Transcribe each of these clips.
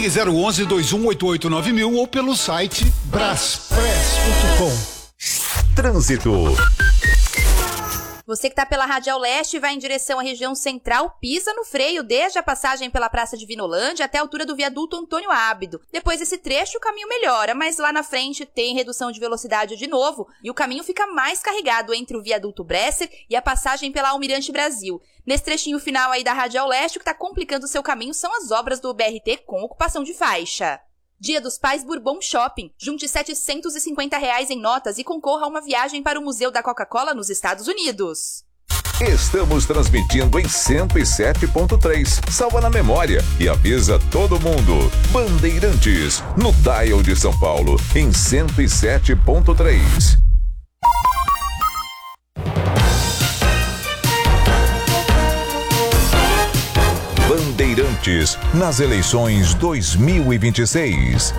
Ligue 011-2188-9000 ou pelo site braspress.com. Trânsito. Você que está pela Radial Leste e vai em direção à região central, pisa no freio desde a passagem pela Praça de Vinolândia até a altura do viaduto Antônio Ábido. Depois desse trecho, o caminho melhora, mas lá na frente tem redução de velocidade de novo e o caminho fica mais carregado entre o viaduto Bresser e a passagem pela Almirante Brasil. Nesse trechinho final aí da Radial Leste, o que está complicando o seu caminho são as obras do BRT com ocupação de faixa. Dia dos Pais Bourbon Shopping. Junte R$750 em notas e concorra a uma viagem para o Museu da Coca-Cola nos Estados Unidos. Estamos transmitindo em 107.3. Salva na memória e avisa todo mundo. Bandeirantes, no dial de São Paulo, em 107.3. Bandeirantes, nas eleições 2026.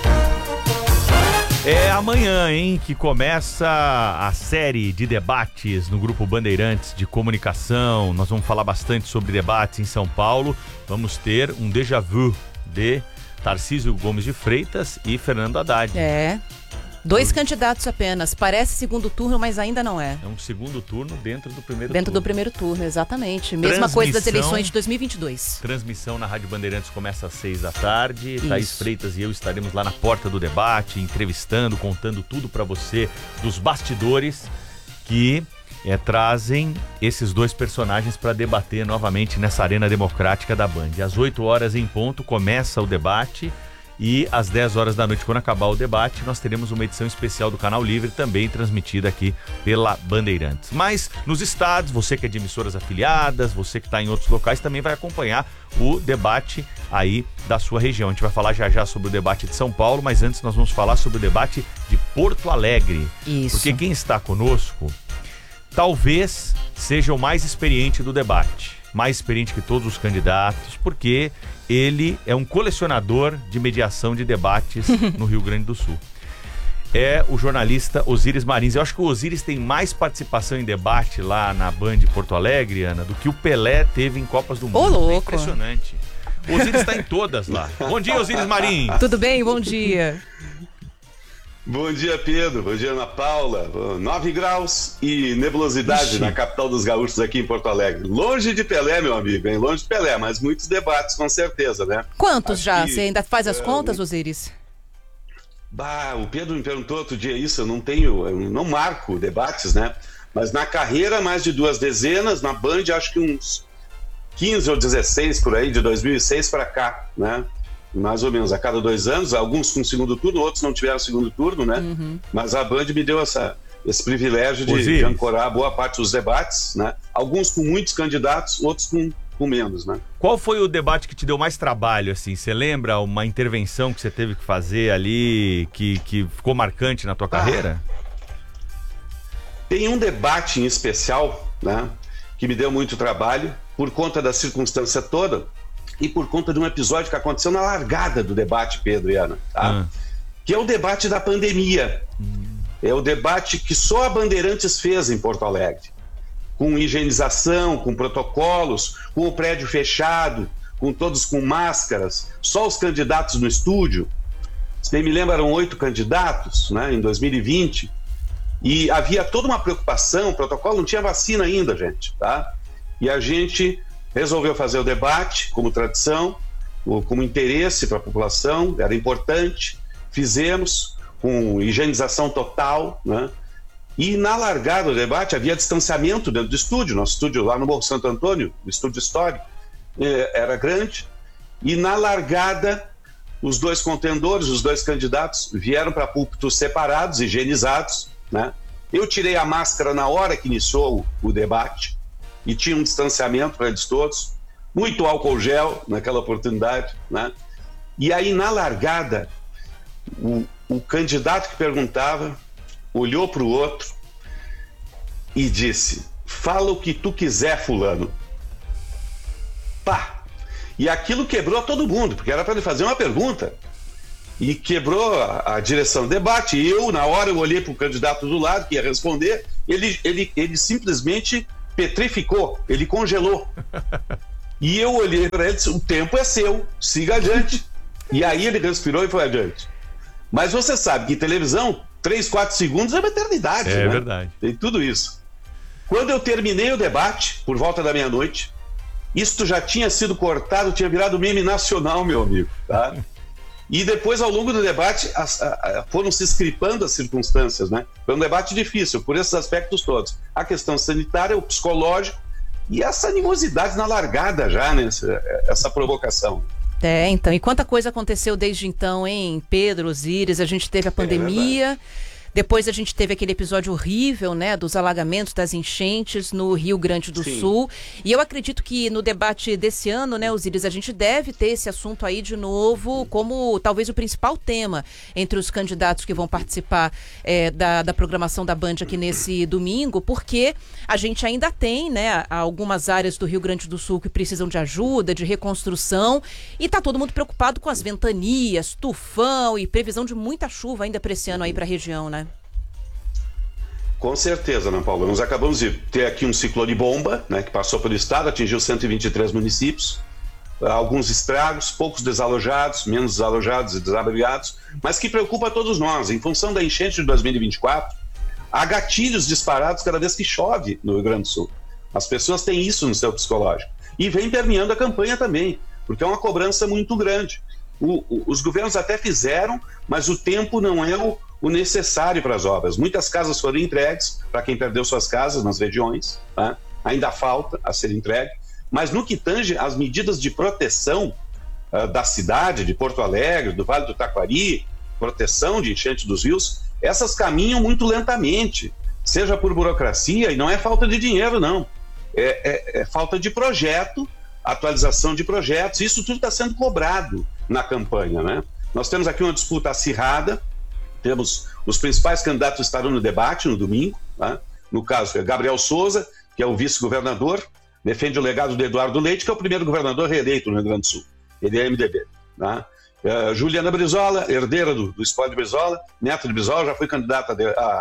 É amanhã, hein, que começa a série de debates no Grupo Bandeirantes de Comunicação. Nós vamos falar bastante sobre debates em São Paulo. Vamos ter um déjà vu de Tarcísio Gomes de Freitas e Fernando Haddad. Dois candidatos apenas. Parece segundo turno, mas ainda não é. É um segundo turno dentro do primeiro turno. Dentro do primeiro turno, exatamente. Mesma coisa das eleições de 2022. Transmissão na Rádio Bandeirantes começa às 6h. Isso. Thaís Freitas e eu estaremos lá na porta do debate, entrevistando, contando tudo para você dos bastidores que trazem esses dois personagens para debater novamente nessa arena democrática da Band. Às 8h em ponto começa o debate. E às 10h da noite, quando acabar o debate, nós teremos uma edição especial do Canal Livre, também transmitida aqui pela Bandeirantes. Mas nos estados, você que é de emissoras afiliadas, você que está em outros locais, também vai acompanhar o debate aí da sua região. A gente vai falar já sobre o debate de São Paulo, mas antes nós vamos falar sobre o debate de Porto Alegre. Isso. Porque quem está conosco talvez seja o mais experiente do debate. Mais experiente que todos os candidatos, porque ele é um colecionador de mediação de debates no Rio Grande do Sul. É o jornalista Osíris Marins. Eu acho que o Osíris tem mais participação em debate lá na Band Porto Alegre, Ana, do que o Pelé teve em Copas do Mundo. Ô, louco. É impressionante. O Osíris está em todas lá. Bom dia, Osíris Marins. Tudo bem? Bom dia. Bom dia, Pedro. Bom dia, Ana Paula. 9 graus e nebulosidade na capital dos gaúchos aqui em Porto Alegre. Longe de Pelé, meu amigo, hein? Longe de Pelé, mas muitos debates, com certeza, né? Quantos já? Você ainda faz as contas, Osíris? O Pedro me perguntou outro dia isso, eu não marco debates, né? Mas na carreira, mais de 2 dezenas, na Band, acho que uns 15 ou 16 por aí, de 2006 para cá, né? Mais ou menos, a cada 2 anos, alguns com segundo turno, outros não tiveram segundo turno, né? Uhum. Mas a Band me deu esse privilégio de ancorar boa parte dos debates, né? Alguns com muitos candidatos, outros com menos, né? Qual foi o debate que te deu mais trabalho, assim? Você lembra uma intervenção que você teve que fazer ali, que ficou marcante na tua carreira? Tem um debate em especial, né? Que me deu muito trabalho, por conta da circunstância toda, e por conta de um episódio que aconteceu na largada do debate, Pedro e Ana, tá? Que é o debate da pandemia. É o debate que só a Bandeirantes fez em Porto Alegre, com higienização, com protocolos, com o prédio fechado, com todos com máscaras, só os candidatos no estúdio. Se bem me lembro, eram 8 candidatos, né, em 2020, e havia toda uma preocupação, o protocolo não tinha vacina ainda, gente, tá? E a gente resolveu fazer o debate como tradição, como interesse para a população, era importante, fizemos com higienização total, né? E na largada do debate havia distanciamento dentro do estúdio, nosso estúdio lá no Morro Santo Antônio, o estúdio histórico, era grande, e na largada os 2 contendores, os 2 candidatos vieram para púlpitos separados, higienizados, né? Eu tirei a máscara na hora que iniciou o debate, e tinha um distanciamento para eles todos, muito álcool gel naquela oportunidade, né? E aí na largada, o candidato que perguntava olhou para o outro e disse: fala o que tu quiser, fulano. Pá! E aquilo quebrou todo mundo, porque era para ele fazer uma pergunta. E quebrou a direção do debate. E eu, na hora, eu olhei para o candidato do lado, que ia responder, ele simplesmente petrificou, ele congelou. E eu olhei para ele e disse: o tempo é seu, siga adiante. E aí ele respirou e foi adiante. Mas você sabe que televisão, 3, 4 segundos é uma eternidade, né? É verdade. Tem tudo isso. Quando eu terminei o debate, por volta da meia-noite, isto já tinha sido cortado, tinha virado meme nacional, meu amigo, tá? E depois, ao longo do debate, foram se escripando as circunstâncias, né? Foi um debate difícil, por esses aspectos todos. A questão sanitária, o psicológico e essa animosidade na largada já, né? Essa provocação. Então, e quanta coisa aconteceu desde então, hein, Pedro, Osíris? A gente teve a pandemia, depois a gente teve aquele episódio horrível, né, dos alagamentos, das enchentes no Rio Grande do Sul. E eu acredito que no debate desse ano, né, Osíris, a gente deve ter esse assunto aí de novo como talvez o principal tema entre os candidatos que vão participar da programação da Band aqui nesse domingo, porque a gente ainda tem, né, algumas áreas do Rio Grande do Sul que precisam de ajuda, de reconstrução, e tá todo mundo preocupado com as ventanias, tufão e previsão de muita chuva ainda para esse ano aí para a região, né? Com certeza, Ana Paula. Nós acabamos de ter aqui um ciclone bomba, né, que passou pelo estado, atingiu 123 municípios, alguns estragos, poucos desalojados, menos desalojados e desabrigados, mas que preocupa a todos nós. Em função da enchente de 2024, há gatilhos disparados cada vez que chove no Rio Grande do Sul. As pessoas têm isso no seu psicológico. E vem permeando a campanha também, porque é uma cobrança muito grande. Os governos até fizeram, mas o tempo não é o necessário para as obras. Muitas casas foram entregues para quem perdeu suas casas nas regiões, tá? Ainda falta a ser entregue, mas no que tange as medidas de proteção da cidade, de Porto Alegre, do Vale do Taquari, proteção de enchente dos rios, essas caminham muito lentamente, seja por burocracia, e não é falta de dinheiro, não. É falta de projeto, atualização de projetos, isso tudo está sendo cobrado na campanha, né? Nós temos aqui uma disputa acirrada, temos os principais candidatos estarão no debate no domingo, tá? No caso, Gabriel Souza, que é o vice-governador, defende o legado de Eduardo Leite, que é o primeiro governador reeleito no Rio Grande do Sul. Ele é MDB. Tá? Juliana Brizola, herdeira do espólio de Brizola, neta de Brizola, já foi candidata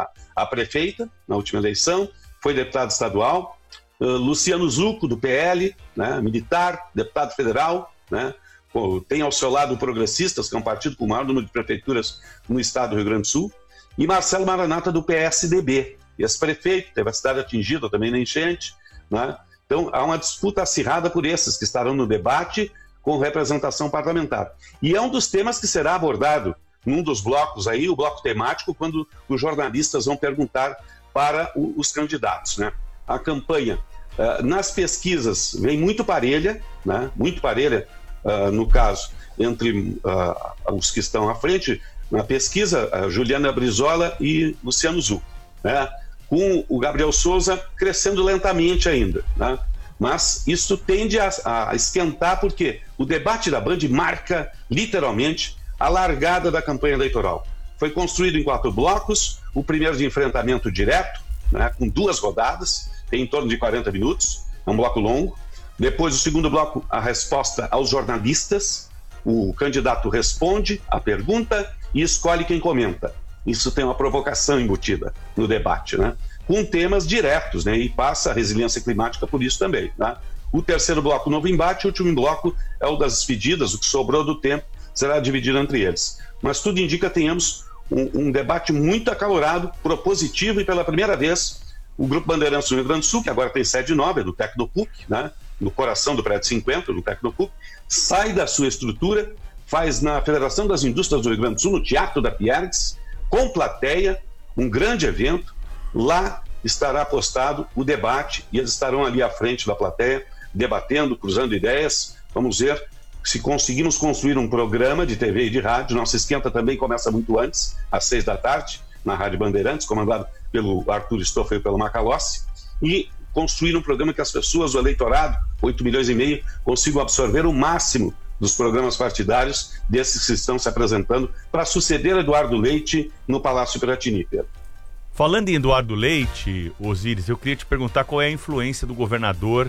a prefeita na última eleição, foi deputado estadual. Luciano Zucco, do PL, né? Militar, deputado federal, né? Tem ao seu lado o Progressistas, que é um partido com o maior número de prefeituras no estado do Rio Grande do Sul, e Marcelo Maranata, do PSDB, ex-prefeito, teve a cidade atingida também na enchente, né? Então há uma disputa acirrada por esses que estarão no debate com representação parlamentar. E é um dos temas que será abordado num dos blocos aí, o bloco temático, quando os jornalistas vão perguntar para os candidatos, né? A campanha, nas pesquisas, vem muito parelha, né? Muito parelha, no caso, entre os que estão à frente, na pesquisa, Juliana Brizola e Luciano Zucco, né? Com o Gabriel Souza crescendo lentamente ainda, né? Mas isso tende a esquentar, porque o debate da Band marca, literalmente, a largada da campanha eleitoral. Foi construído em 4 blocos, o primeiro de enfrentamento direto, né, com 2 rodadas, tem em torno de 40 minutos, é um bloco longo. Depois, o segundo bloco, a resposta aos jornalistas. O candidato responde a pergunta e escolhe quem comenta. Isso tem uma provocação embutida no debate, né? Com temas diretos, né? E passa a resiliência climática por isso também, né? O terceiro bloco, novo embate. O último bloco é o das despedidas, o que sobrou do tempo será dividido entre eles. Mas tudo indica que tenhamos um debate muito acalorado, propositivo, e pela primeira vez o Grupo Bandeirantes do Rio Grande do Sul, que agora tem sede nova, do Tecnopuc, né? No coração do prédio 50, no Tecnopuc, sai da sua estrutura, faz na Federação das Indústrias do Rio Grande do Sul, no Teatro da Piergues, com plateia, um grande evento. Lá estará postado o debate e eles estarão ali à frente da plateia, debatendo, cruzando ideias. Vamos ver se conseguimos construir um programa de TV e de rádio. Nossa esquenta também começa muito antes, às 6 da tarde, na Rádio Bandeirantes, comandado pelo Arthur Stoffel e pelo Macalossi, e construir um programa que as pessoas, o eleitorado, 8 milhões e meio, consigam absorver o máximo dos programas partidários desses que estão se apresentando para suceder Eduardo Leite no Palácio Piratini, Pedro. Falando em Eduardo Leite, Osíris, eu queria te perguntar qual é a influência do governador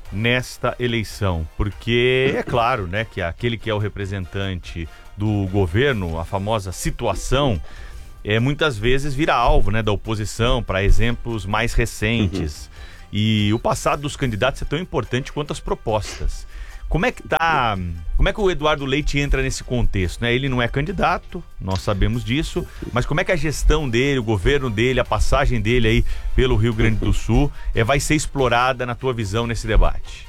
nesta eleição, porque é claro, né, que aquele que é o representante do governo, a famosa situação, muitas vezes vira alvo, né, da oposição para exemplos mais recentes. E o passado dos candidatos é tão importante quanto as propostas. Como é que o Eduardo Leite entra nesse contexto, né? Ele não é candidato, nós sabemos disso, mas como é que a gestão dele, o governo dele, a passagem dele aí pelo Rio Grande do Sul vai ser explorada na tua visão nesse debate?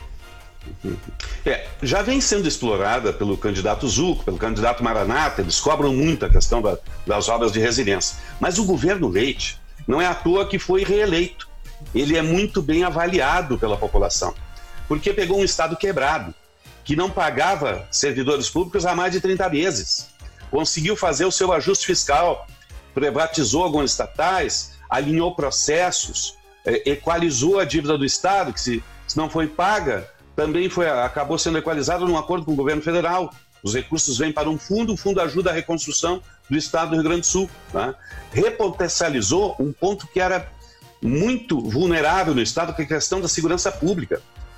Já vem sendo explorada pelo candidato Zuco, pelo candidato Maranata. Eles cobram muito a questão das obras de resiliência. Mas o governo Leite não é à toa que foi reeleito. Ele é muito bem avaliado pela população, porque pegou um estado quebrado, que não pagava servidores públicos há mais de 30 meses. Conseguiu fazer o seu ajuste fiscal, privatizou algumas estatais, alinhou processos, equalizou a dívida do estado, que se não foi paga, também acabou sendo equalizado num acordo com o governo federal. Os recursos vêm para um fundo, o fundo ajuda a reconstrução do estado do Rio Grande do Sul. Né? Repotencializou um ponto que era muito vulnerável no estado, que é a questão da segurança pública.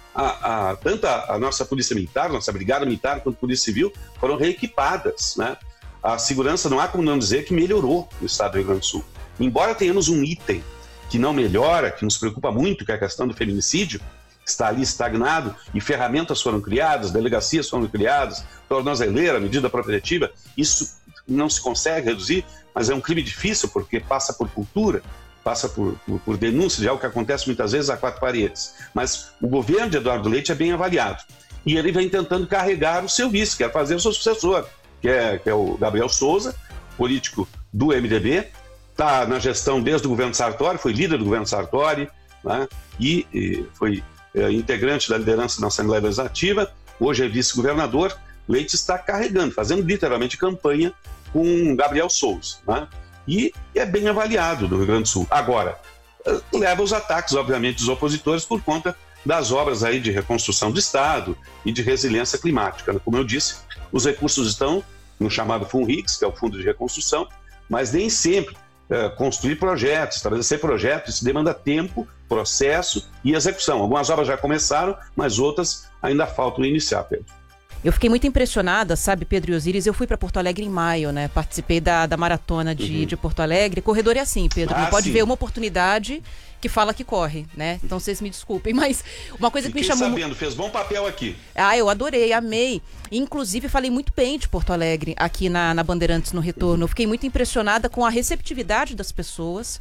Tanto a nossa polícia militar, nossa brigada militar, quanto a polícia civil foram reequipadas. Né? A segurança, não há como não dizer que melhorou no estado do Rio Grande do Sul. Embora tenhamos um item que não melhora, que nos preocupa muito, que é a questão do feminicídio, está ali estagnado, e ferramentas foram criadas, delegacias foram criadas, tornozeleira, medida protetiva, isso não se consegue reduzir, mas é um crime difícil, porque passa por cultura, passa por denúncia de algo que acontece muitas vezes a quatro paredes. Mas o governo de Eduardo Leite é bem avaliado, e ele vem tentando carregar o seu vice, quer fazer o seu sucessor, que é o Gabriel Souza, político do MDB, está na gestão desde o governo Sartori, foi líder do governo Sartori, né, e foi integrante da liderança na Assembleia Legislativa, hoje é vice-governador. Leite está carregando, fazendo literalmente campanha com Gabriel Souza, né? E é bem avaliado do Rio Grande do Sul. Agora, leva os ataques, obviamente, dos opositores por conta das obras aí de reconstrução do Estado e de resiliência climática. Como eu disse, os recursos estão no chamado FUNRICS, que é o Fundo de Reconstrução, mas nem sempre construir projetos, estabelecer projetos, isso demanda tempo, processo e execução. Algumas obras já começaram, mas outras ainda faltam iniciar, Pedro. Eu fiquei muito impressionada, sabe, Pedro e Osíris, eu fui para Porto Alegre em maio, né? Participei da maratona de Porto Alegre. Corredor é assim, Pedro, não pode ver uma oportunidade que fala que corre, né? Então vocês me desculpem, mas uma coisa que me chamou... sabendo, fez bom papel aqui. Eu adorei, amei. Inclusive, falei muito bem de Porto Alegre aqui na Bandeirantes no retorno. Eu fiquei muito impressionada com a receptividade das pessoas.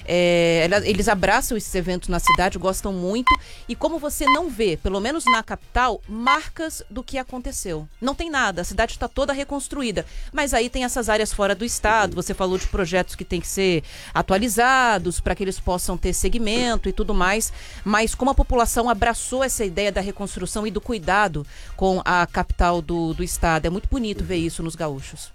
Eles abraçam esses eventos na cidade, gostam muito. E como você não vê, pelo menos na capital, marcas do que aconteceu. Não tem nada, a cidade está toda reconstruída. Mas aí tem essas áreas fora do estado. Você falou de projetos que têm que ser atualizados para que eles possam ter segmento e tudo mais. Mas como a população abraçou essa ideia da reconstrução e do cuidado com a capital do estado. É muito bonito ver isso nos gaúchos.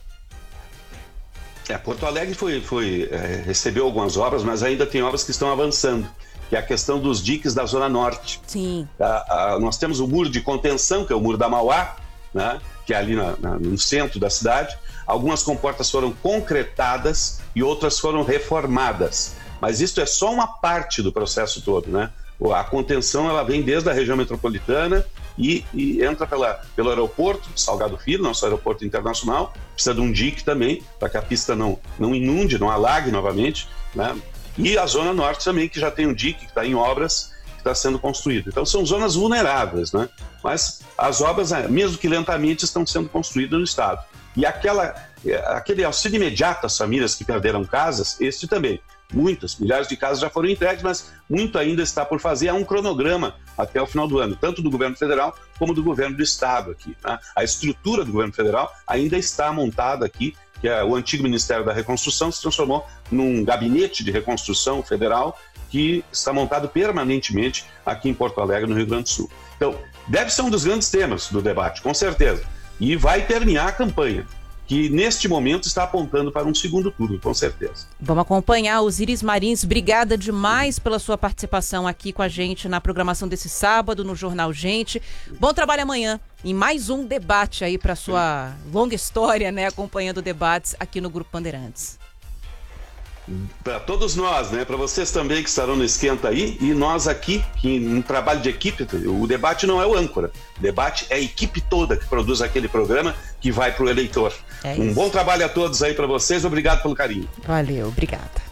Porto Alegre recebeu algumas obras, mas ainda tem obras que estão avançando, que é a questão dos diques da Zona Norte. Sim. Nós temos o muro de contenção, que é o muro da Mauá, né, que é ali no centro da cidade. Algumas comportas foram concretadas e outras foram reformadas. Mas isso é só uma parte do processo todo, né? A contenção ela vem desde a região metropolitana e entra pelo aeroporto Salgado Filho, nosso aeroporto internacional. Precisa de um dique também, para que a pista não inunde, não alague novamente, né? E a Zona Norte também, que já tem um dique que está em obras, que está sendo construído. Então são zonas vulneráveis, né? Mas as obras, mesmo que lentamente, estão sendo construídas no estado. E aquele auxílio imediato às famílias que perderam casas, este também. Muitas, milhares de casas já foram entregues, mas muito ainda está por fazer. Há um cronograma até o final do ano, tanto do governo federal como do governo do estado aqui, né? A estrutura do governo federal ainda está montada aqui, que é o antigo Ministério da Reconstrução, se transformou num gabinete de reconstrução federal que está montado permanentemente aqui em Porto Alegre, no Rio Grande do Sul. Então, deve ser um dos grandes temas do debate, com certeza. E vai permear a campanha, que neste momento está apontando para um segundo turno, com certeza. Vamos acompanhar. Osíris Marins, obrigada demais pela sua participação aqui com a gente na programação desse sábado, no Jornal Gente. Bom trabalho amanhã em mais um debate aí para sua longa história, né? Acompanhando debates aqui no Grupo Bandeirantes. Para todos nós, né? Para vocês também que estarão no Esquenta aí, e nós aqui, que um trabalho de equipe, o debate não é o âncora, o debate é a equipe toda que produz aquele programa que vai para o eleitor. Um bom trabalho a todos aí para vocês, obrigado pelo carinho. Valeu, obrigada.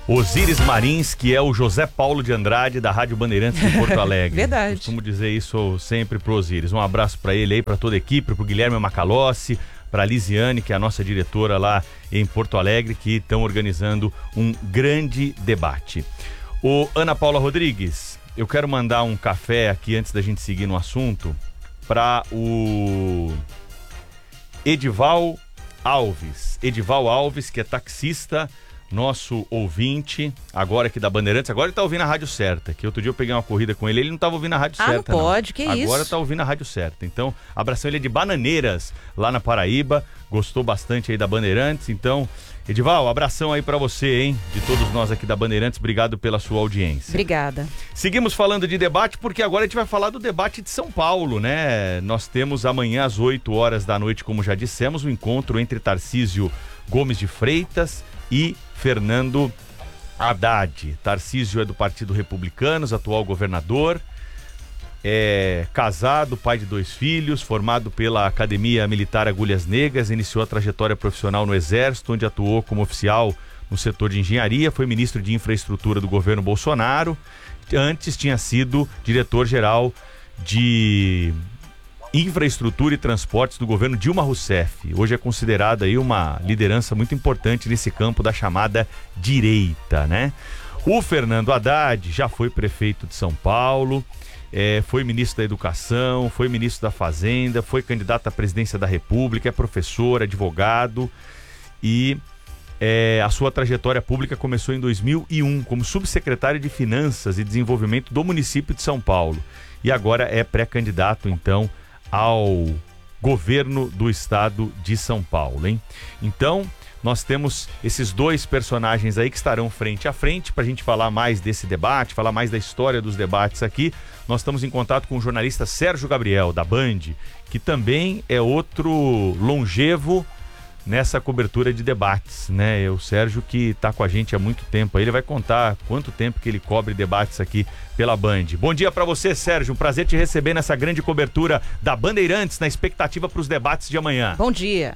Osíris Marins, que é o José Paulo de Andrade da Rádio Bandeirantes de Porto Alegre. Verdade. Costumo dizer isso sempre pro Osíris. Um abraço para ele aí, para toda a equipe, pro Guilherme Macalossi, para a Lisiane, que é a nossa diretora lá em Porto Alegre, que estão organizando um grande debate. Ô, Ana Paula Rodrigues, eu quero mandar um café aqui antes da gente seguir no assunto para o Edival Alves, que é taxista, nosso ouvinte, agora aqui da Bandeirantes. Agora ele tá ouvindo a rádio certa, que outro dia eu peguei uma corrida com ele, ele não tava ouvindo a rádio certa. Não pode, que isso. Agora tá ouvindo a rádio certa. Então, abração, ele é de Bananeiras, lá na Paraíba, gostou bastante aí da Bandeirantes. Então, Edival, abração aí pra você, hein, de todos nós aqui da Bandeirantes, obrigado pela sua audiência. Obrigada. Seguimos falando de debate, porque agora a gente vai falar do debate de São Paulo, né? Nós temos amanhã às 8 horas da noite, como já dissemos, um encontro entre Tarcísio Gomes de Freitas e Fernando Haddad. Tarcísio é do Partido Republicanos, atual governador, é casado, pai de 2 filhos, formado pela Academia Militar Agulhas Negras, iniciou a trajetória profissional no Exército, onde atuou como oficial no setor de engenharia, foi ministro de infraestrutura do governo Bolsonaro, antes tinha sido diretor-geral de infraestrutura e transportes do governo Dilma Rousseff. Hoje é considerada aí uma liderança muito importante nesse campo da chamada direita, né? O Fernando Haddad já foi prefeito de São Paulo, foi ministro da Educação, foi ministro da Fazenda, foi candidato à presidência da República, é professor, advogado e a sua trajetória pública começou em 2001 como subsecretário de Finanças e Desenvolvimento do município de São Paulo e agora é pré-candidato, então, ao governo do estado de São Paulo, hein? Então, nós temos esses 2 personagens aí que estarão frente a frente para a gente falar mais desse debate, falar mais da história dos debates aqui. Nós estamos em contato com o jornalista Sérgio Gabriel, da Band, que também é outro longevo nessa cobertura de debates, né? O Sérgio que está com a gente há muito tempo, aí ele vai contar quanto tempo que ele cobre debates aqui pela Band. Bom dia para você, Sérgio, um prazer te receber nessa grande cobertura da Bandeirantes, na expectativa para os debates de amanhã. Bom dia.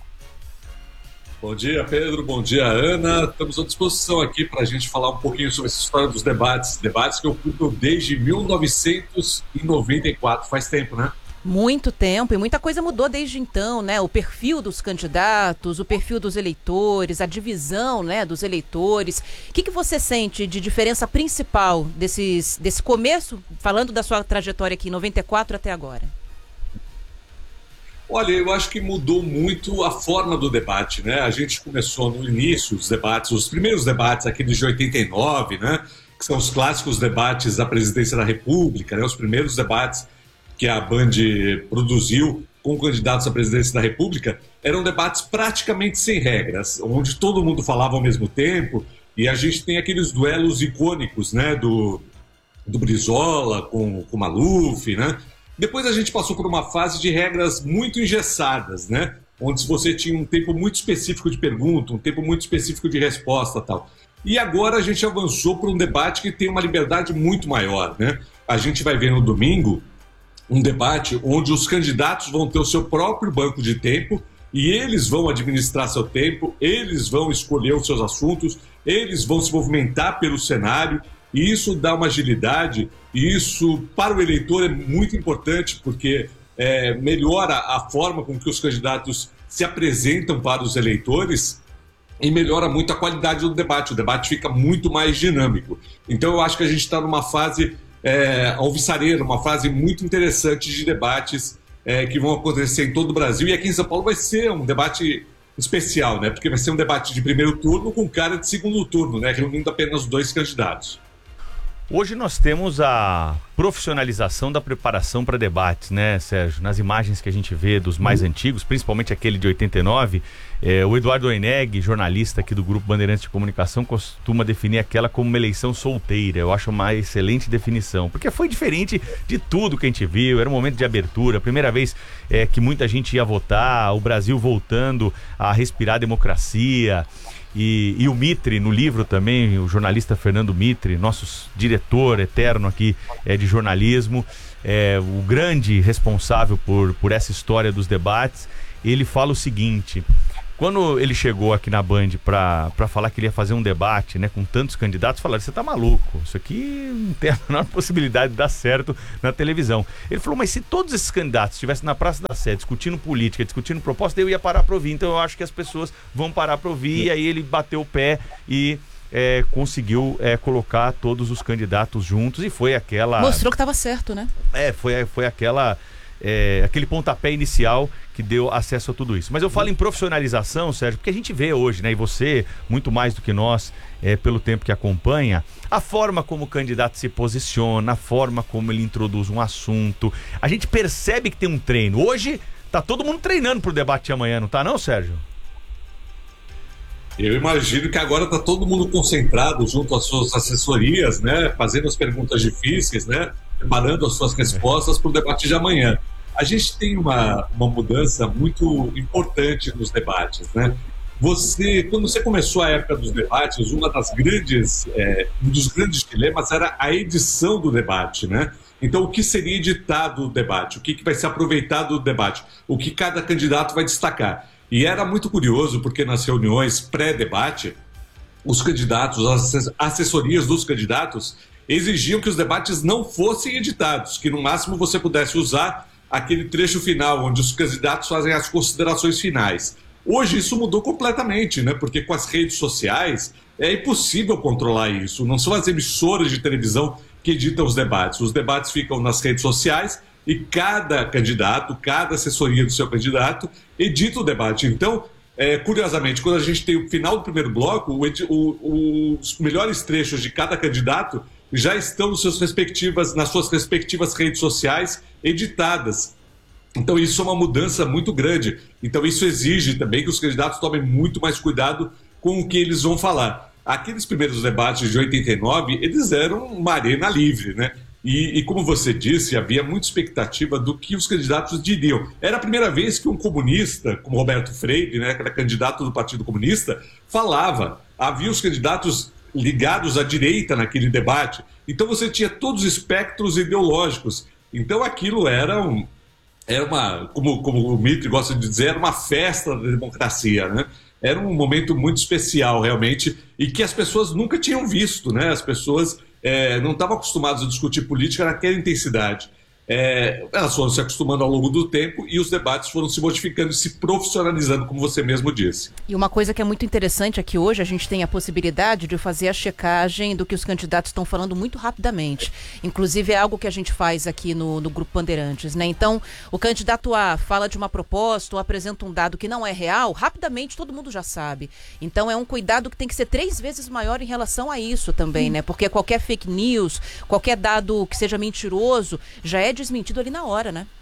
Bom dia, Pedro, bom dia, Ana. Estamos à disposição aqui para a gente falar um pouquinho sobre essa história dos debates que eu cubro desde 1994, faz tempo, né? Muito tempo e muita coisa mudou desde então, né? O perfil dos candidatos, o perfil dos eleitores, a divisão, né, dos eleitores. O que você sente de diferença principal desse começo, falando da sua trajetória aqui, 94 até agora? Olha, eu acho que mudou muito a forma do debate, né? A gente começou no início os debates, os primeiros debates, aqueles de 89, né? Que são os clássicos debates da presidência da República, né? Os primeiros debates que a Band produziu com candidatos à presidência da República, eram debates praticamente sem regras, onde todo mundo falava ao mesmo tempo, e a gente tem aqueles duelos icônicos, né, do Brizola com o Maluf, né? Depois a gente passou por uma fase de regras muito engessadas, né, onde você tinha um tempo muito específico de pergunta, um tempo muito específico de resposta e tal. E agora a gente avançou para um debate que tem uma liberdade muito maior, né? A gente vai ver no domingo um debate onde os candidatos vão ter o seu próprio banco de tempo e eles vão administrar seu tempo, eles vão escolher os seus assuntos, eles vão se movimentar pelo cenário, e isso dá uma agilidade, e isso para o eleitor é muito importante, porque melhora a forma com que os candidatos se apresentam para os eleitores e melhora muito a qualidade do debate. O debate fica muito mais dinâmico. Então eu acho que a gente está numa fase alvissareira, uma fase muito interessante de debates que vão acontecer em todo o Brasil, e aqui em São Paulo vai ser um debate especial, né? Porque vai ser um debate de primeiro turno com cara de segundo turno, né? Reunindo apenas 2 candidatos. Hoje nós temos a profissionalização da preparação para debates, né, Sérgio? Nas imagens que a gente vê dos mais antigos, principalmente aquele de 89, o Eduardo Oineg, jornalista aqui do Grupo Bandeirantes de Comunicação, costuma definir aquela como uma eleição solteira. Eu acho uma excelente definição, porque foi diferente de tudo que a gente viu, era um momento de abertura, a primeira vez que muita gente ia votar, o Brasil voltando a respirar democracia. E o Mitre, no livro também, o jornalista Fernando Mitre, nosso diretor eterno aqui de jornalismo, o grande responsável por essa história dos debates, ele fala o seguinte: Quando ele chegou aqui na Band pra falar que ele ia fazer um debate, né, com tantos candidatos, falaram, você tá maluco, isso aqui não tem a menor possibilidade de dar certo na televisão. Ele falou, mas se todos esses candidatos estivessem na Praça da Sé discutindo política, discutindo proposta, eu ia parar pra ouvir, então eu acho que as pessoas vão parar pra ouvir, e aí ele bateu o pé e conseguiu colocar todos os candidatos juntos, e foi aquela... Mostrou que estava certo, né? Foi aquele pontapé inicial que deu acesso a tudo isso. Mas eu falo em profissionalização, Sérgio, porque a gente vê hoje, né, e você, muito mais do que nós, pelo tempo que acompanha, a forma como o candidato se posiciona, a forma como ele introduz um assunto. A gente percebe que tem um treino. Hoje, tá todo mundo treinando pro debate de amanhã, não tá não, Sérgio? Eu imagino que agora está todo mundo concentrado junto às suas assessorias, né, fazendo as perguntas difíceis, né, preparando as suas respostas para o debate de amanhã. A gente tem uma mudança muito importante nos debates, né? Quando você começou a época dos debates, um dos grandes dilemas era a edição do debate, né? Então, o que seria editado do debate? O que vai ser aproveitado do debate? O que cada candidato vai destacar? E era muito curioso, porque nas reuniões pré-debate, os candidatos, as assessorias dos candidatos, exigiam que os debates não fossem editados, que no máximo você pudesse usar aquele trecho final, onde os candidatos fazem as considerações finais. Hoje isso mudou completamente, né? Porque com as redes sociais é impossível controlar isso. Não são as emissoras de televisão que editam os debates ficam nas redes sociais e cada candidato, cada assessoria do seu candidato edita o debate. Então, curiosamente, quando a gente tem o final do primeiro bloco, os melhores trechos de cada candidato já estão nas suas respectivas redes sociais editadas. Então isso é uma mudança muito grande. Então isso exige também que os candidatos tomem muito mais cuidado com o que eles vão falar. Aqueles primeiros debates de 89, eles eram uma arena livre, né? E como você disse, havia muita expectativa do que os candidatos diriam. Era a primeira vez que um comunista, como Roberto Freire, né, que era candidato do Partido Comunista, falava. Havia os candidatos ligados à direita naquele debate. Então você tinha todos os espectros ideológicos. Então aquilo era uma, como o Mitre gosta de dizer, era uma festa da democracia, né? Era um momento muito especial, realmente, e que as pessoas nunca tinham visto, né? As pessoas não estavam acostumadas a discutir política naquela intensidade. Elas foram se acostumando ao longo do tempo e os debates foram se modificando e se profissionalizando, como você mesmo disse. E uma coisa que é muito interessante é que hoje a gente tem a possibilidade de fazer a checagem do que os candidatos estão falando muito rapidamente. Inclusive é algo que a gente faz aqui no Grupo Bandeirantes, né? Então, o candidato A fala de uma proposta ou apresenta um dado que não é real, rapidamente todo mundo já sabe. Então é um cuidado que tem que ser 3 vezes maior em relação a isso também, né? Porque qualquer fake news, qualquer dado que seja mentiroso, já é desmentido ali na hora, né?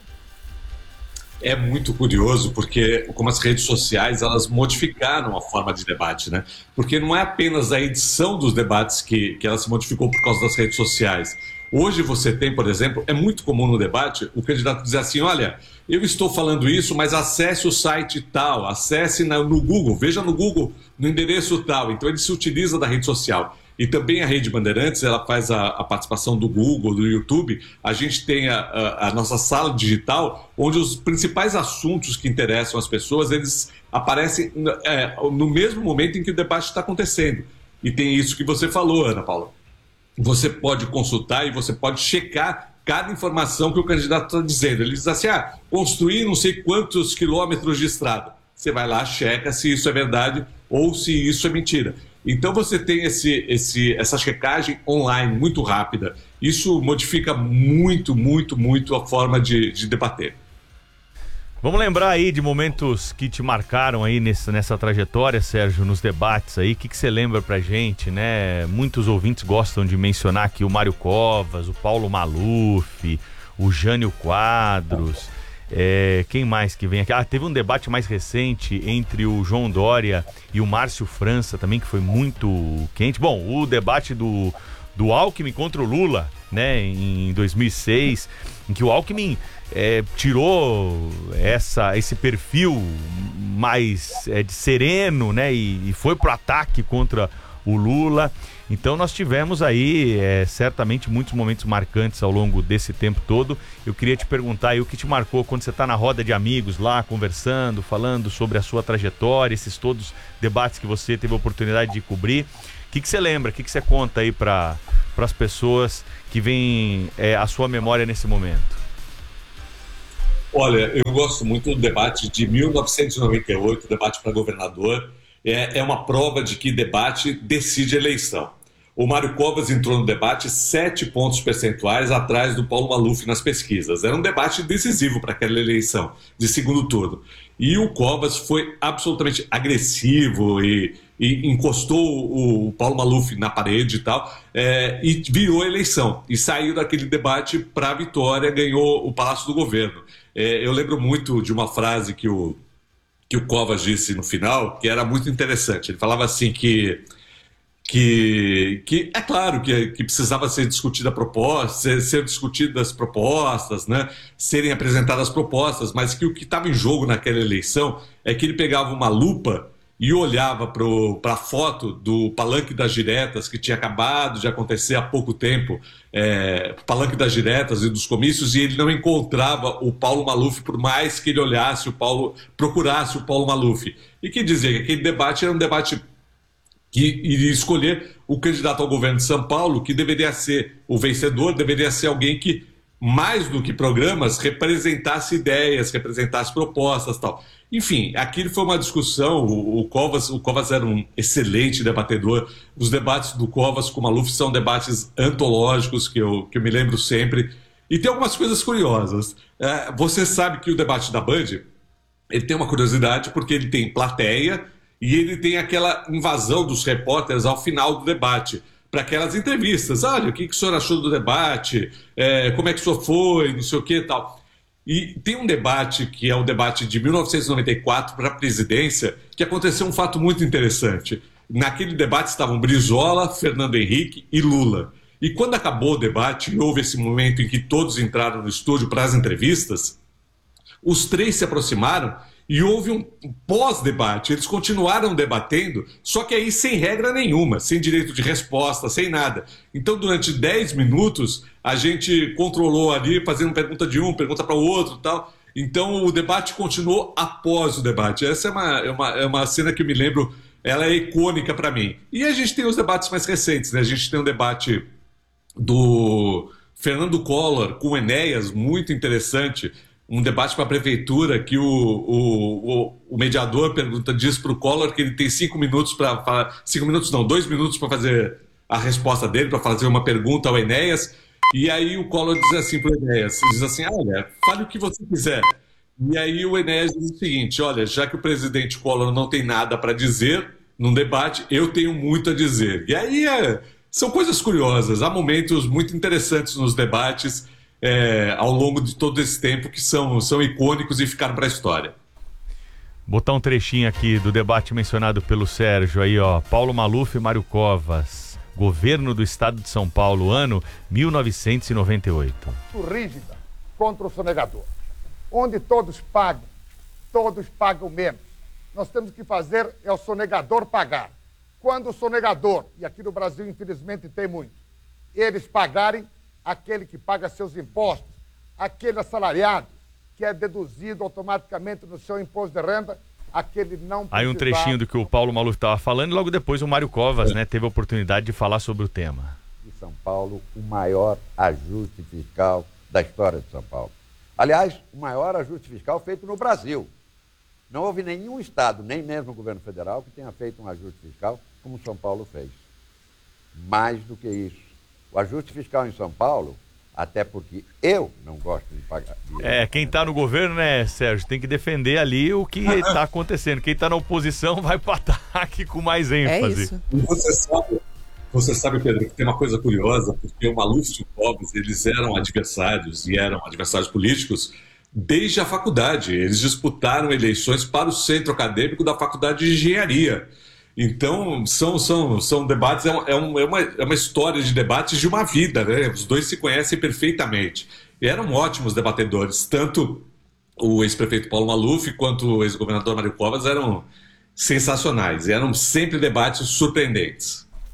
É muito curioso porque como as redes sociais, elas modificaram a forma de debate, né? Porque não é apenas a edição dos debates que ela se modificou por causa das redes sociais. Hoje você tem, por exemplo, é muito comum no debate o candidato dizer assim, olha, eu estou falando isso, mas acesse o site tal, acesse no Google, veja no Google, no endereço tal. Então ele se utiliza da rede social. E também a Rede Bandeirantes, ela faz a participação do Google, do YouTube. A gente tem a nossa sala digital, onde os principais assuntos que interessam as pessoas, eles aparecem no mesmo momento em que o debate está acontecendo. E tem isso que você falou, Ana Paula. Você pode consultar e você pode checar cada informação que o candidato está dizendo. Ele diz assim, construir não sei quantos quilômetros de estrada. Você vai lá, checa se isso é verdade ou se isso é mentira. Então você tem essa checagem online muito rápida. Isso modifica muito, muito, muito a forma de debater. Vamos lembrar aí de momentos que te marcaram aí nessa trajetória, Sérgio, nos debates aí. O que você lembra pra gente, né? Muitos ouvintes gostam de mencionar aqui o Mário Covas, o Paulo Maluf, o Jânio Quadros. Quem mais que vem aqui? Teve um debate mais recente entre o João Dória e o Márcio França também, que foi muito quente. Bom, o debate do Alckmin contra o Lula, né, em 2006, em que o Alckmin tirou esse perfil mais de sereno, né, e foi pro ataque contra o Lula. Então nós tivemos aí certamente muitos momentos marcantes ao longo desse tempo todo. Eu queria te perguntar aí o que te marcou quando você está na roda de amigos lá, conversando, falando sobre a sua trajetória, esses todos debates que você teve a oportunidade de cobrir. O que você lembra, o que você conta aí para as pessoas que vêm à sua memória nesse momento? Olha, eu gosto muito do debate de 1998, o debate para governador. É uma prova de que debate decide eleição. O Mário Covas entrou no debate 7 pontos percentuais atrás do Paulo Maluf nas pesquisas. Era um debate decisivo para aquela eleição de segundo turno. E o Covas foi absolutamente agressivo e encostou o Paulo Maluf na parede e tal, e virou a eleição. E saiu daquele debate para a vitória, ganhou o Palácio do Governo. Eu lembro muito de uma frase que o Covas disse no final, que era muito interessante. Ele falava assim que é claro que precisava ser discutida a proposta, ser discutidas propostas, né, serem apresentadas propostas, mas que o que estava em jogo naquela eleição é que ele pegava uma lupa e olhava para a foto do Palanque das Diretas, que tinha acabado de acontecer há pouco tempo, Palanque das Diretas e dos comícios, e ele não encontrava o Paulo Maluf, por mais que ele procurasse o Paulo Maluf. E que dizia que aquele debate era um debate que iria escolher o candidato ao governo de São Paulo, que deveria ser o vencedor, deveria ser alguém que, mais do que programas, representasse ideias, representasse propostas e tal. Enfim, aquilo foi uma discussão. O Covas era um excelente debatedor. Os debates do Covas com o Maluf são debates antológicos que eu me lembro sempre. E tem algumas coisas curiosas. Você sabe que o debate da Band, ele tem uma curiosidade porque ele tem plateia e ele tem aquela invasão dos repórteres ao final do debate, para aquelas entrevistas. Olha, o que o senhor achou do debate? Como é que o senhor foi? Não sei o que e tal. E tem um debate que é o debate de 1994 para a presidência, que aconteceu um fato muito interessante. Naquele debate estavam Brizola, Fernando Henrique e Lula. E quando acabou o debate, e houve esse momento em que todos entraram no estúdio para as entrevistas, os três se aproximaram e houve um pós-debate. Eles continuaram debatendo, só que aí sem regra nenhuma, sem direito de resposta, sem nada. Então, durante 10 minutos, a gente controlou ali, fazendo pergunta de um, pergunta para o outro e tal. Então, o debate continuou após o debate. Essa é uma cena que eu me lembro, ela é icônica para mim. E a gente tem os debates mais recentes, né? A gente tem um debate do Fernando Collor com o Enéas, muito interessante. Um debate para a prefeitura que o mediador diz para o Collor que ele tem 5 minutos para falar. 5 minutos não, 2 minutos para fazer a resposta dele, para fazer uma pergunta ao Enéas. E aí o Collor diz assim para o Enéas, diz assim, olha, fale o que você quiser. E aí o Enéas diz o seguinte, olha, já que o presidente Collor não tem nada para dizer num debate, eu tenho muito a dizer. E aí são coisas curiosas, há momentos muito interessantes nos debates, ao longo de todo esse tempo, que são icônicos e ficaram para a história. Botar um trechinho aqui do debate mencionado pelo Sérgio aí, ó. Paulo Maluf e Mário Covas, governo do estado de São Paulo, ano 1998. Rígida contra o sonegador, onde todos pagam menos. Nós temos que fazer o sonegador pagar. Quando o sonegador, e aqui no Brasil infelizmente tem muito, eles pagarem, aquele que paga seus impostos, aquele assalariado que é deduzido automaticamente no seu imposto de renda, aquele não precisa... Aí um trechinho do que o Paulo Maluf estava falando, e logo depois o Mário Covas, né, teve a oportunidade de falar sobre o tema. De São Paulo, o maior ajuste fiscal da história de São Paulo. Aliás, o maior ajuste fiscal feito no Brasil. Não houve nenhum estado, nem mesmo o governo federal, que tenha feito um ajuste fiscal como São Paulo fez. Mais do que isso. O ajuste fiscal em São Paulo, até porque eu não gosto de pagar... Quem está no governo, né, Sérgio, tem que defender ali o que está acontecendo. Quem está na oposição vai para ataque com mais ênfase. É isso. Você sabe, Pedro, que tem uma coisa curiosa, porque o Maluf e o Covas, eles eram adversários, e eram adversários políticos desde a faculdade. Eles disputaram eleições para o centro acadêmico da Faculdade de Engenharia. Então, são debates, é uma história de debates de uma vida, né? Os dois se conhecem perfeitamente. E eram ótimos debatedores, tanto o ex-prefeito Paulo Maluf quanto o ex-governador Mário Covas eram sensacionais, eram sempre debates surpreendentes.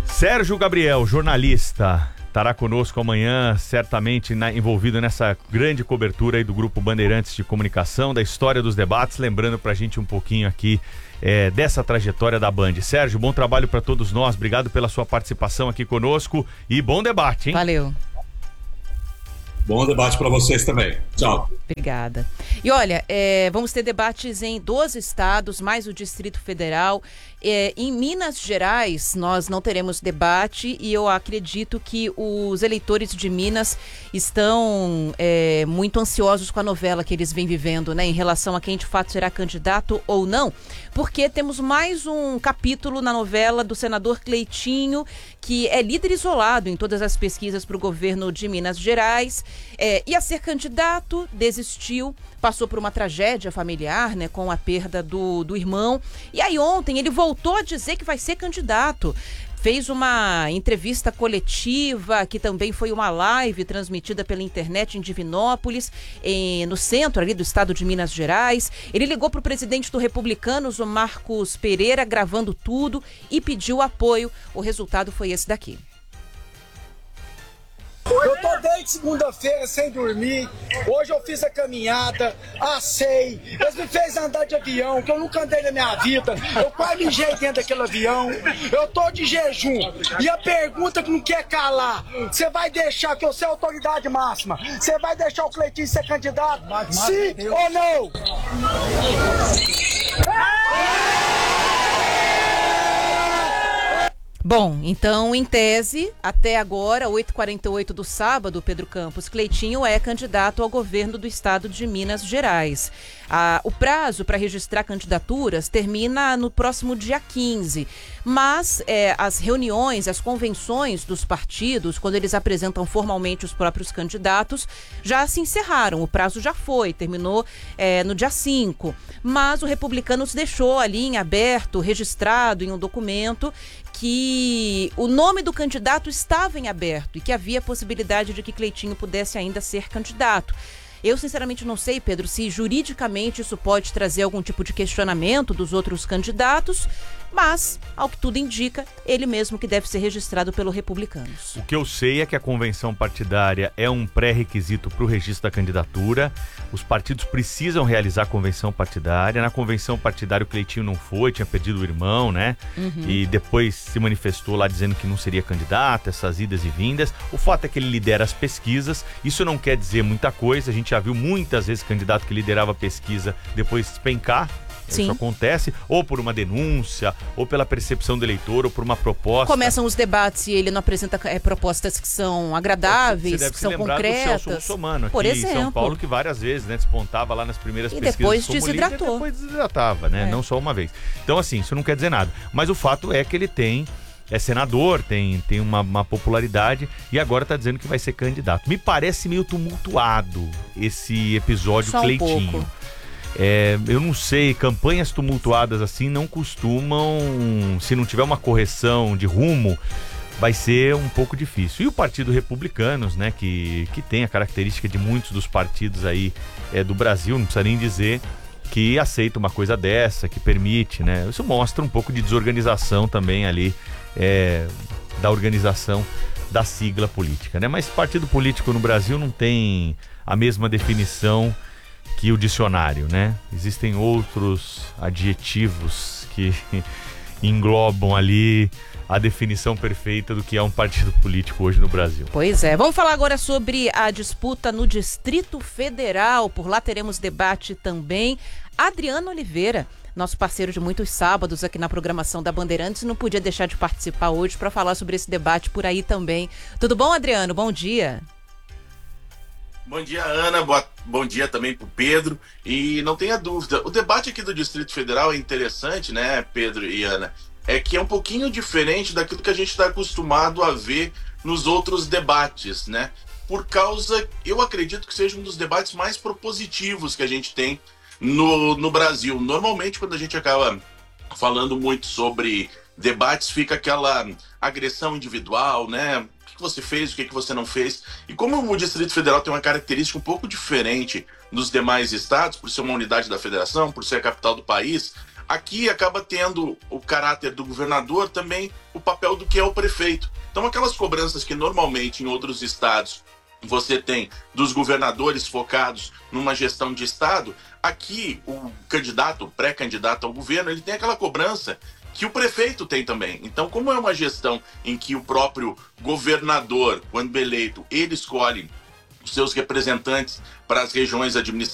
Sérgio Gabriel, jornalista, estará conosco amanhã, certamente envolvido nessa grande cobertura aí do Grupo Bandeirantes de Comunicação, da história dos debates, lembrando pra gente um pouquinho aqui dessa trajetória da Band. Sérgio, bom trabalho para todos nós, obrigado pela sua participação aqui conosco e bom debate, hein? Valeu. Bom debate para vocês também. Tchau. Obrigada. E olha, vamos ter debates em 12 estados, mais o Distrito Federal. Em Minas Gerais, nós não teremos debate e eu acredito que os eleitores de Minas estão muito ansiosos com a novela que eles vêm vivendo, né, em relação a quem de fato será candidato ou não, porque temos mais um capítulo na novela do senador Cleitinho, que é líder isolado em todas as pesquisas para o governo de Minas Gerais. Ia ser candidato, desistiu, passou por uma tragédia familiar, né, com a perda do irmão. E aí ontem ele voltou a dizer que vai ser candidato. Fez uma entrevista coletiva, que também foi uma live transmitida pela internet em Divinópolis, no centro ali do estado de Minas Gerais. Ele ligou para o presidente do Republicanos, o Marcos Pereira, gravando tudo e pediu apoio. O resultado foi esse daqui. Eu tô desde segunda-feira sem dormir. Hoje eu fiz a caminhada, assei. Eles me fez andar de avião, que eu nunca andei na minha vida. Eu quase mijei dentro daquele avião. Eu tô de jejum. E a pergunta que não quer calar: você vai deixar, que eu sou a autoridade máxima, você vai deixar o Cleitinho ser candidato? Sim ou não? Bom, então, em tese, até agora, 8h48 do sábado, Pedro Campos, Cleitinho é candidato ao governo do estado de Minas Gerais. O prazo para registrar candidaturas termina no próximo dia 15, mas as reuniões, as convenções dos partidos, quando eles apresentam formalmente os próprios candidatos, já se encerraram, o prazo já foi, terminou no dia 5, mas o Republicanos deixou ali em aberto, registrado em um documento, que o nome do candidato estava em aberto e que havia possibilidade de que Cleitinho pudesse ainda ser candidato. Eu, sinceramente, não sei, Pedro, se juridicamente isso pode trazer algum tipo de questionamento dos outros candidatos, mas, ao que tudo indica, ele mesmo que deve ser registrado pelo Republicanos. O que eu sei é que a convenção partidária é um pré-requisito para o registro da candidatura. Os partidos precisam realizar a convenção partidária. Na convenção partidária o Cleitinho não foi, tinha perdido o irmão, né? E depois se manifestou lá dizendo que não seria candidato, essas idas e vindas. O fato é que ele lidera as pesquisas. Isso não quer dizer muita coisa. A gente já viu muitas vezes candidato que liderava a pesquisa depois despencar. Sim. Isso acontece ou por uma denúncia, ou pela percepção do eleitor, ou por uma proposta. Começam os debates e ele não apresenta propostas que são agradáveis, que são concretas. Do Celso Russomano, aqui por exemplo, em São Paulo, que várias vezes, né, despontava lá nas primeiras pesquisas. Depois como desidratou. Líder, depois desidratava, né? Não só uma vez. Então, assim, isso não quer dizer nada. Mas o fato é que ele é senador, tem uma popularidade e agora está dizendo que vai ser candidato. Me parece meio tumultuado esse episódio só Cleitinho. Um pouco. Eu não sei, campanhas tumultuadas assim não costumam, se não tiver uma correção de rumo, vai ser um pouco difícil. E o Partido Republicanos, né, que tem a característica de muitos dos partidos aí do Brasil, não precisa nem dizer, que aceita uma coisa dessa, que permite, né? Isso mostra um pouco de desorganização também ali da organização da sigla política, né? Mas partido político no Brasil não tem a mesma definição que o dicionário, né? Existem outros adjetivos que englobam ali a definição perfeita do que é um partido político hoje no Brasil. Pois é. Vamos falar agora sobre a disputa no Distrito Federal. Por lá teremos debate também. Adriano Oliveira, nosso parceiro de muitos sábados aqui na programação da Bandeirantes, não podia deixar de participar hoje para falar sobre esse debate por aí também. Tudo bom, Adriano? Bom dia. Bom dia, Ana. Bom dia também para o Pedro. E não tenha dúvida, o debate aqui do Distrito Federal é interessante, né, Pedro e Ana? É que é um pouquinho diferente daquilo que a gente está acostumado a ver nos outros debates, né? Por causa, eu acredito que seja um dos debates mais propositivos que a gente tem no Brasil. Normalmente, quando a gente acaba falando muito sobre debates, fica aquela agressão individual, né? O que você fez, o que você não fez. E como o Distrito Federal tem uma característica um pouco diferente dos demais estados, por ser uma unidade da federação, por ser a capital do país, Aqui acaba tendo o caráter do governador também o papel do que é o prefeito. Então aquelas cobranças que normalmente em outros estados você tem dos governadores focados numa gestão de estado, aqui o candidato, o pré-candidato ao governo, ele tem aquela cobrança que o prefeito tem também. Então, como é uma gestão em que o próprio governador, quando eleito, ele escolhe os seus representantes para as regiões administrativas,